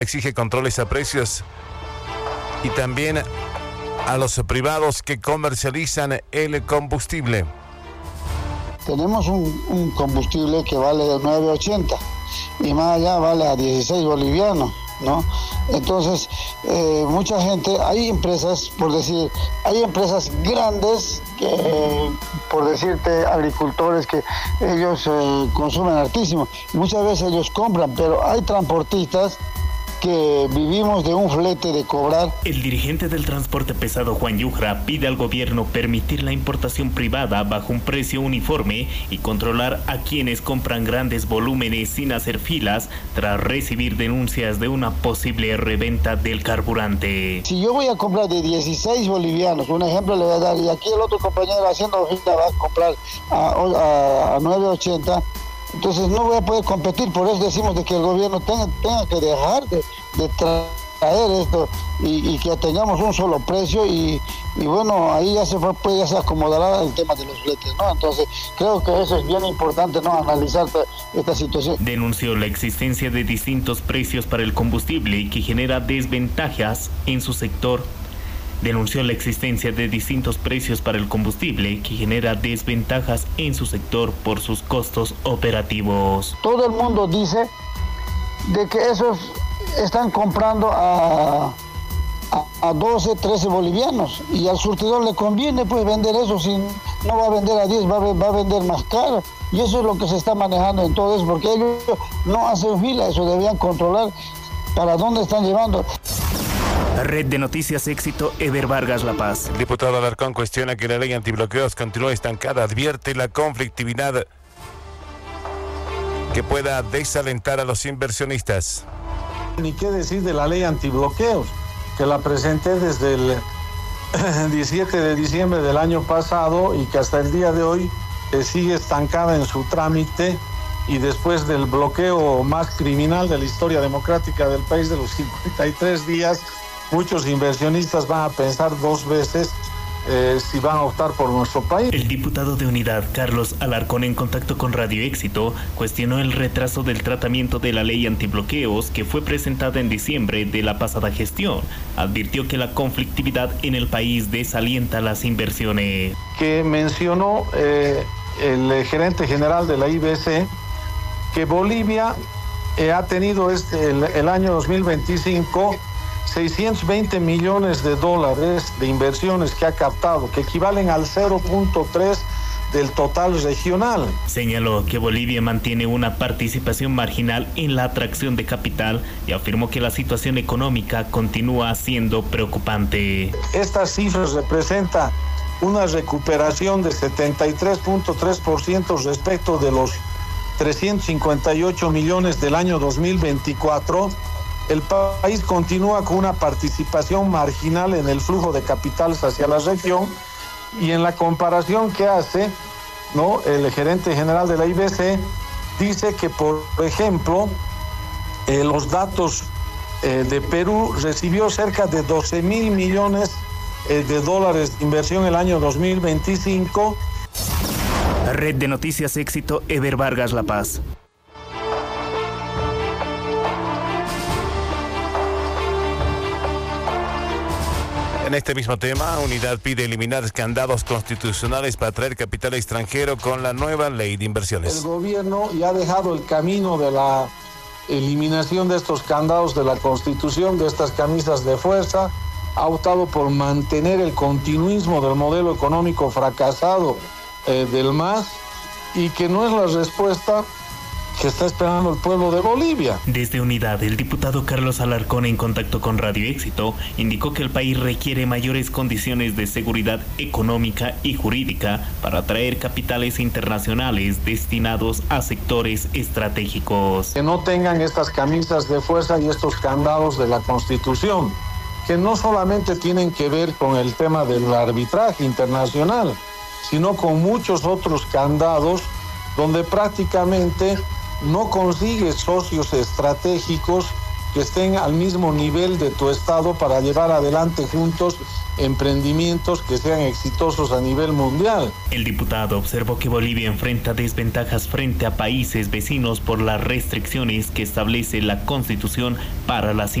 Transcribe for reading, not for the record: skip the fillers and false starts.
exige controles a precios y también a los privados que comercializan el combustible. Tenemos un combustible que vale 9.80 y más allá vale a 16 bolivianos, ¿no? Entonces, mucha gente, hay empresas grandes, por decirte, agricultores que ellos consumen hartísimo. Muchas veces ellos compran, pero hay transportistas que vivimos de un flete de cobrar. El dirigente del transporte pesado, Juan Yujra, pide al gobierno permitir la importación privada bajo un precio uniforme y controlar a quienes compran grandes volúmenes sin hacer filas tras recibir denuncias de una posible reventa del carburante. Si yo voy a comprar de 16 bolivianos, un ejemplo le voy a dar, y aquí el otro compañero haciendo fila va a comprar a 9.80, entonces no voy a poder competir. Por eso decimos de que el gobierno tenga que dejar de traer esto y que tengamos un solo precio y bueno, ahí ya se acomodará el tema de los fletes, ¿no? Entonces creo que eso es bien importante, ¿no? Analizar esta situación. Denunció la existencia de distintos precios para el combustible que genera desventajas en su sector. Denunció la existencia de distintos precios para el combustible que genera desventajas en su sector por sus costos operativos. Todo el mundo dice de que esos están comprando a 12, 13 bolivianos y al surtidor le conviene pues vender eso, si no va a vender a 10, va a vender más caro, y eso es lo que se está manejando en todo eso, porque ellos no hacen fila, eso debían controlar para dónde están llevando. Red de Noticias Éxito, Eber Vargas, La Paz. El diputado Alarcón cuestiona que la ley antibloqueos continúe estancada, advierte la conflictividad que pueda desalentar a los inversionistas. Ni qué decir de la ley antibloqueos, que la presenté desde el 17 de diciembre del año pasado y que hasta el día de hoy sigue estancada en su trámite, y después del bloqueo más criminal de la historia democrática del país de los 53 días, muchos inversionistas van a pensar dos veces si van a optar por nuestro país. El diputado de Unidad, Carlos Alarcón, en contacto con Radio Éxito, cuestionó el retraso del tratamiento de la ley antibloqueos que fue presentada en diciembre de la pasada gestión. Advirtió que la conflictividad en el país desalienta las inversiones. Que mencionó el gerente general de la IBC que Bolivia ha tenido el año 2025 $620 millones de inversiones que ha captado, que equivalen al 0.3 del total regional. Señaló que Bolivia mantiene una participación marginal en la atracción de capital y afirmó que la situación económica continúa siendo preocupante. Estas cifras representan una recuperación de 73.3% respecto de los 358 millones del año 2024. El país continúa con una participación marginal en el flujo de capitales hacia la región, y en la comparación que hace, ¿no?, el gerente general de la IBC dice que, por ejemplo, los datos de Perú recibió cerca de 12,000 millones de dólares de inversión el año 2025. Red de Noticias Éxito, Eber Vargas, La Paz. En este mismo tema, Unidad pide eliminar candados constitucionales para atraer capital extranjero con la nueva ley de inversiones. El gobierno ya ha dejado el camino de la eliminación de estos candados de la Constitución, de estas camisas de fuerza. Ha optado por mantener el continuismo del modelo económico fracasado del MAS, y que no es la respuesta que está esperando el pueblo de Bolivia. Desde Unidad, el diputado Carlos Alarcón, en contacto con Radio Éxito, indicó que el país requiere mayores condiciones de seguridad económica y jurídica para atraer capitales internacionales destinados a sectores estratégicos. Que no tengan estas camisas de fuerza y estos candados de la Constitución, que no solamente tienen que ver con el tema del arbitraje internacional, sino con muchos otros candados donde prácticamente no consigue socios estratégicos que estén al mismo nivel de tu estado para llevar adelante juntos emprendimientos que sean exitosos a nivel mundial. El diputado observó que Bolivia enfrenta desventajas frente a países vecinos por las restricciones que establece la Constitución para las